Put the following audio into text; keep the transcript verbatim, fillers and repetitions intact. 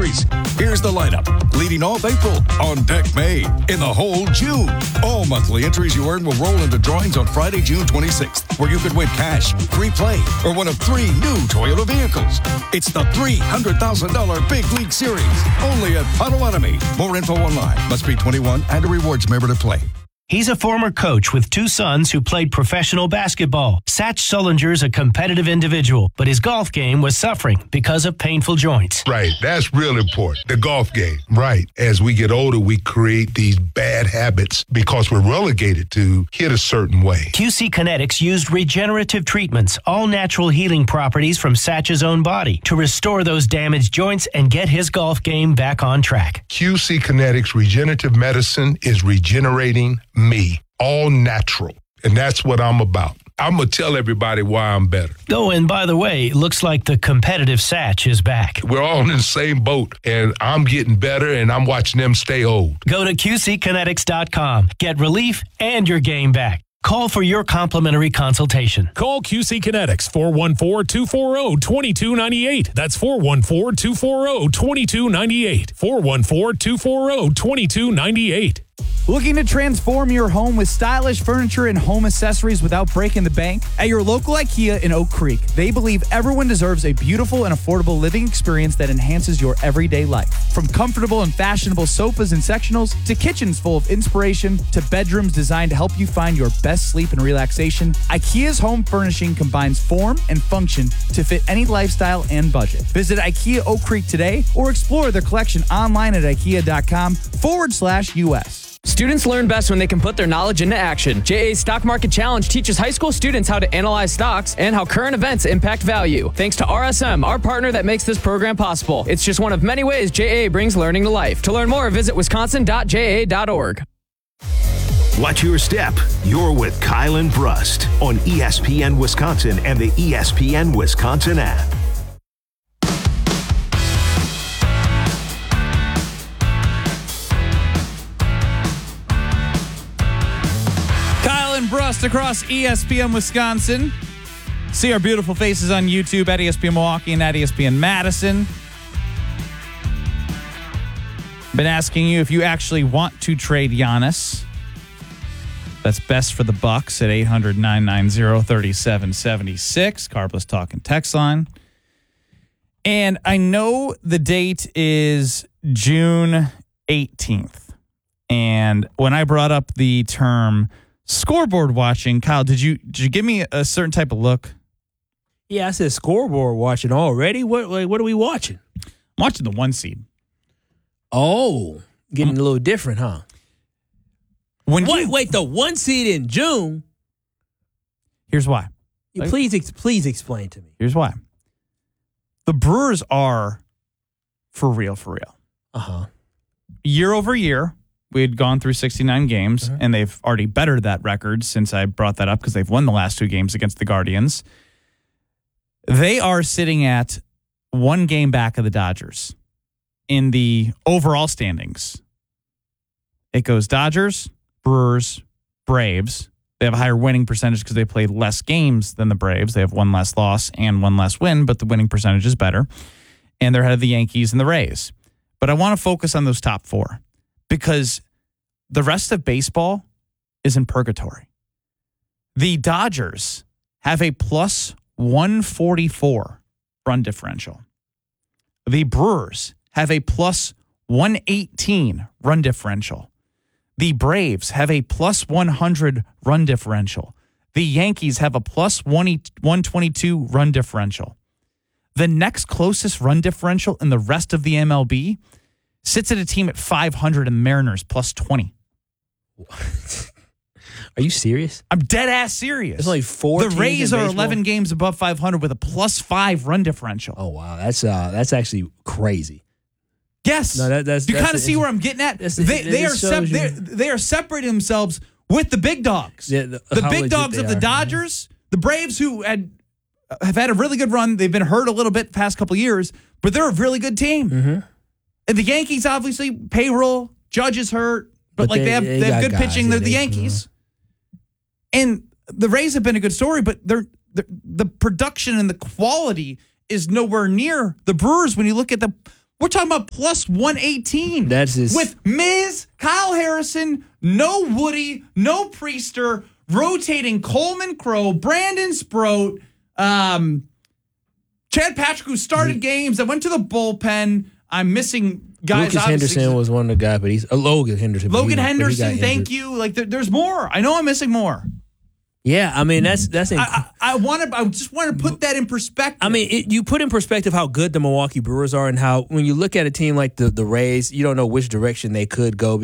entries. Here's the lineup. Leading off April, on deck May, in the hole June. All monthly entries you earn will roll into drawings on Friday, June twenty-sixth, where you could win cash, free play, or one of three new Toyota vehicles. It's the three hundred thousand dollars Big League Series, only at Potawatomi. More info online. Must be twenty-one and a rewards member to play. He's a former coach with two sons who played professional basketball. Satch Sullinger's a competitive individual, but his golf game was suffering because of painful joints. Right. That's real important. The golf game. Right. As we get older, we create these bad habits because we're relegated to hit a certain way. Q C Kinetics used regenerative treatments, all natural healing properties from Satch's own body, to restore those damaged joints and get his golf game back on track. Q C Kinetics Regenerative Medicine is regenerating me, all natural. And that's what I'm about. I'm going to tell everybody why I'm better. Oh, and by the way, it looks like the competitive Satch is back. We're all in the same boat, and I'm getting better, and I'm watching them stay old. Go to Q C kinetics dot com. Get relief and your game back. Call for your complimentary consultation. Call Q C Kinetics, four one four, two four zero, two two nine eight. That's four one four, two four zero, two two nine eight. four one four, two four zero, two two nine eight. Looking to transform your home with stylish furniture and home accessories without breaking the bank? At your local IKEA in Oak Creek, they believe everyone deserves a beautiful and affordable living experience that enhances your everyday life. From comfortable and fashionable sofas and sectionals, to kitchens full of inspiration, to bedrooms designed to help you find your best sleep and relaxation, IKEA's home furnishing combines form and function to fit any lifestyle and budget. Visit IKEA Oak Creek today or explore their collection online at ikea.com forward slash US. Students learn best when they can put their knowledge into action. J A's Stock Market Challenge teaches high school students how to analyze stocks and how current events impact value. Thanks to R S M, our partner that makes this program possible. It's just one of many ways J A brings learning to life. To learn more, visit wisconsin dot j a dot org. Watch your step. You're with Kylan Brust on E S P N Wisconsin and the E S P N Wisconsin app. Brust across E S P N Wisconsin. See our beautiful faces on YouTube at E S P N Milwaukee and at E S P N Madison. Been asking you if you actually want to trade Giannis. That's best for the Bucks at eight hundred, nine nine zero, three seven seven six. Carbless talking text line. And I know the date is June eighteenth. And when I brought up the term scoreboard watching, Kyle, did you did you give me a certain type of look? Yeah, I said scoreboard watching already. What like, what are we watching? I'm watching the one seed. Oh, getting a little different, huh? When wait, you, wait, the one seed in June. Here's why. You please, ex- please explain to me. Here's why. The Brewers are for real, for real. Uh huh. Year over year, we had gone through sixty-nine games, uh-huh. and they've already bettered that record since I brought that up because they've won the last two games against the Guardians. They are sitting at one game back of the Dodgers in the overall standings. It goes Dodgers, Brewers, Braves. They have a higher winning percentage because they played less games than the Braves. They have one less loss and one less win, but the winning percentage is better. And they're ahead of the Yankees and the Rays. But I want to focus on those top four, because the rest of baseball is in purgatory. The Dodgers have a plus one forty-four run differential. The Brewers have a plus one eighteen run differential. The Braves have a plus one hundred run differential. The Yankees have a plus one twenty-two run differential. The next closest run differential in the rest of the M L B sits at a team at five hundred and Mariners plus twenty. Are you serious? I'm dead ass serious. There's only four. The Rays are eleven games above five hundred with a plus five run differential. Oh wow, that's uh, that's actually crazy. Yes. No, that, that's, you that's kind of see where I'm getting at. They, they are sep- they are separating themselves with the big dogs. Yeah, the the big dogs of the Dodgers, the Braves, who had have had a really good run. They've been hurt a little bit the past couple of years, but they're a really good team. Mm-hmm. And the Yankees, obviously, payroll, Judge is hurt, but, but like they, they have they, they have good guys, pitching. They're yeah, the Yankees. Mm-hmm. And the Rays have been a good story, but they're, they're the production and the quality is nowhere near the Brewers. When you look at the We're talking about plus one eighteen. That's his. With Miz, Kyle Harrison, no Woody, no Priester, rotating Coleman Crow, Brandon Sproat, um, Chad Patrick, who started games, that went to the bullpen. I'm missing guys. Lucas Henderson was one of the guys, but he's uh, Logan Henderson. Logan he, Henderson, thank you. Like there, there's more. I know I'm missing more. Yeah, I mean that's that's. Inc- I, I, I want to. I just want to put that in perspective. I mean, it, you put in perspective how good the Milwaukee Brewers are, and how when you look at a team like the the Rays, you don't know which direction they could go.